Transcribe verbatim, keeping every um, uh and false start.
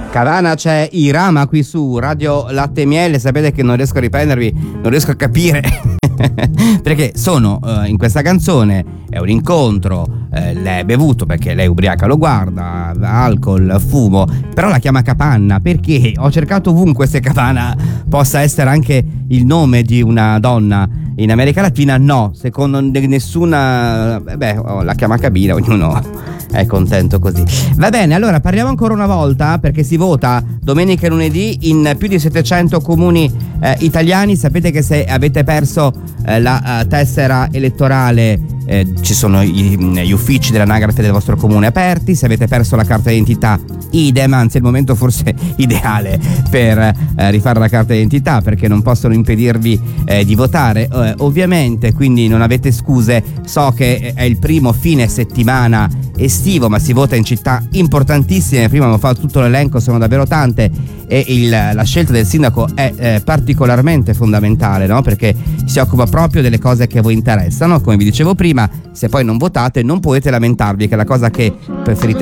Cavana, c'è Irama qui su Radio Latte e Miele. Sapete che non riesco a riprendervi, non riesco a capire perché sono uh, in questa canzone è un incontro, eh, lei è bevuto perché lei ubriaca lo guarda, alcol, fumo, però la chiama Capanna perché ho cercato ovunque se Cavana possa essere anche il nome di una donna in America Latina. No, secondo nessuna, beh, oh, la chiama Cabina, ognuno è contento così. Va bene, allora parliamo ancora una volta perché si vota domenica e lunedì in più di settecento comuni eh, italiani. Sapete che se avete perso eh, la uh, tessera elettorale eh, ci sono gli, gli uffici dell'anagrafe del vostro comune aperti. Se avete perso la carta d'identità, idem, anzi è il momento forse ideale per eh, rifare la carta d'identità perché non possono impedirvi eh, di votare eh, ovviamente, quindi non avete scuse. So che è il primo fine settimana estivo, ma si vota in città importantissime. Prima avevo fatto tutto l'elenco, sono davvero tante, e il, la scelta del sindaco è eh, particolarmente fondamentale, no? Perché si occupa proprio delle cose che a voi interessano. Come vi dicevo prima, se poi non votate non potete lamentarvi, che è la cosa che preferite